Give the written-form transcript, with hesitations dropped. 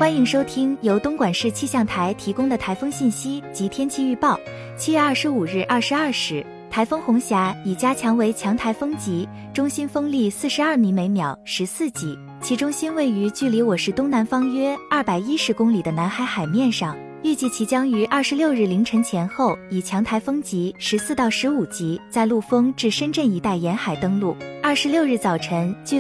欢迎收听由东莞市气象台提供的台风信息及天气预报。7月25日22时，台风红霞已加强为强台风级，中心风力42米每秒14级，其中心位于距离我市东南方约210公里的南海海面上。预计其将于26日凌晨前后以强台风级14到15级在陆丰至深圳一带沿海登陆。26日早晨，距